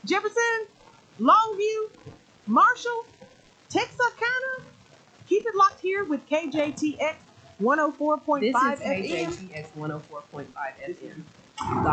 Jefferson, Longview, Marshall, Texarkana. Keep it locked here with KJTX 104.5 FM. This is KJTX 104.5 FM.